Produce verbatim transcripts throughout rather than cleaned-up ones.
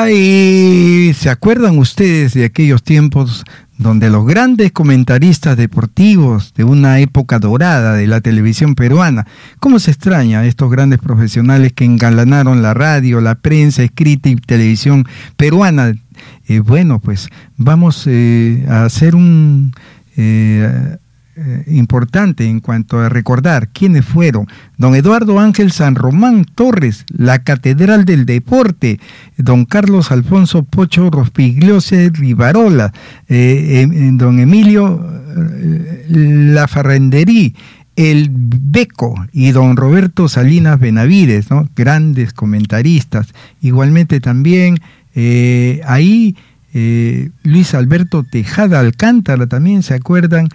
Ay, ¿se acuerdan ustedes de aquellos tiempos donde los grandes comentaristas deportivos de una época dorada de la televisión peruana? ¿Cómo se extraña a estos grandes profesionales que engalanaron la radio, la prensa escrita y televisión peruana? Eh, bueno, pues vamos eh, a hacer un... Eh, Eh, importante en cuanto a recordar quiénes fueron. Don Eduardo Ángel San Román Torres, la Catedral del Deporte. Don Carlos Alfonso Pocho Rospigliosi Rivarola, eh, eh, don Emilio eh, Lafarrenderí, el Beco y don Roberto Salinas Benavides, ¿no? Grandes comentaristas. Igualmente también eh, ahí eh, Luis Alberto Tejada Alcántara, también se acuerdan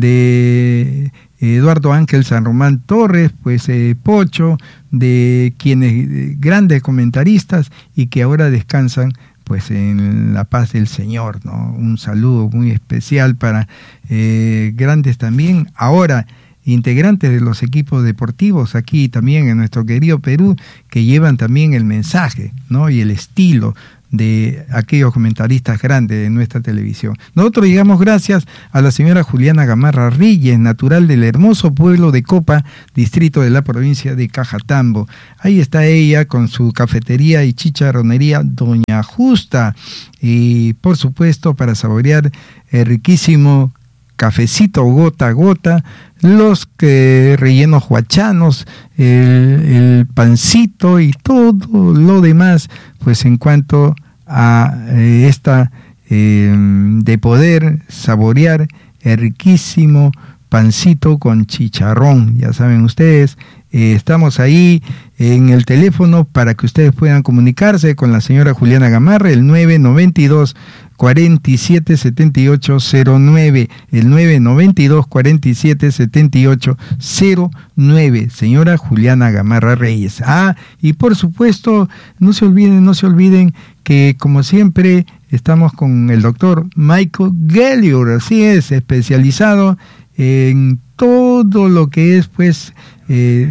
de Eduardo Ángel San Román Torres, pues eh, Pocho, de quienes de grandes comentaristas y que ahora descansan pues en la paz del Señor, ¿no? Un saludo muy especial para eh, grandes también ahora integrantes de los equipos deportivos aquí también en nuestro querido Perú, que llevan también el mensaje, ¿no? Y el estilo de aquellos comentaristas grandes de nuestra televisión. Nosotros llegamos gracias a la señora Juliana Gamarra Reyes, natural del hermoso pueblo de Copa, distrito de la provincia de Cajatambo. Ahí está ella con su cafetería y chicharronería Doña Justa, y por supuesto para saborear el riquísimo cafecito gota a gota, los que rellenos huachanos, el, el pancito y todo lo demás, pues en cuanto a eh, esta eh, de poder saborear el riquísimo pancito con chicharrón. Ya saben ustedes, eh, estamos ahí en el teléfono para que ustedes puedan comunicarse con la señora Juliana Gamarra, el nueve noventa y dos, cuarenta y siete, setenta y ocho cero nueve, el nueve noventa y dos, cuarenta y siete, setenta y ocho cero nueve, señora Juliana Gamarra Reyes. Ah, y por supuesto, no se olviden, no se olviden que como siempre estamos con el doctor Michael Gellior, así es, especializado en todo lo que es, pues, eh,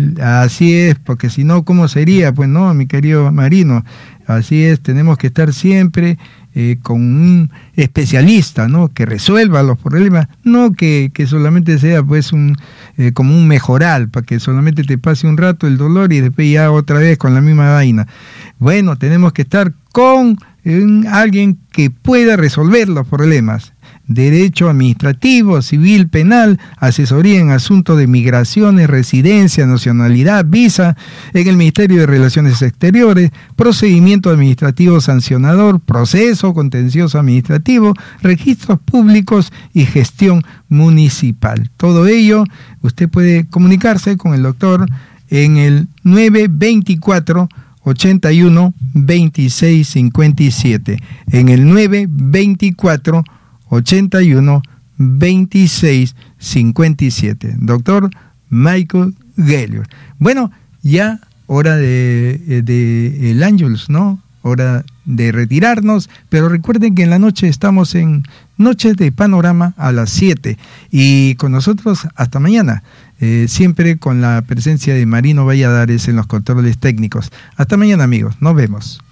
así es, porque si no, ¿cómo sería? Pues no, mi querido Marino, así es, tenemos que estar siempre Eh, con un especialista, ¿no? Que resuelva los problemas, no que, que solamente sea pues un eh, como un mejoral, para que solamente te pase un rato el dolor y después ya otra vez con la misma vaina. Bueno, tenemos que estar con eh, alguien que pueda resolver los problemas. Derecho administrativo, civil, penal, asesoría en asuntos de migraciones, residencia, nacionalidad, visa, en el Ministerio de Relaciones Exteriores, procedimiento administrativo sancionador, proceso contencioso administrativo, registros públicos y gestión municipal. Todo ello, usted puede comunicarse con el doctor en el nueve veinticuatro, ochenta y uno, veintiséis cincuenta y siete, en el nueve veinticuatro, ochenta y uno, veintiséis cincuenta y siete. Doctor Michael Gellior. Bueno, ya hora de, de el Ángelus, ¿no? Hora de retirarnos, pero recuerden que en la noche estamos en Noches de Panorama a las siete, y con nosotros hasta mañana, eh, siempre con la presencia de Marino Valladares en los controles técnicos. Hasta mañana, amigos, nos vemos.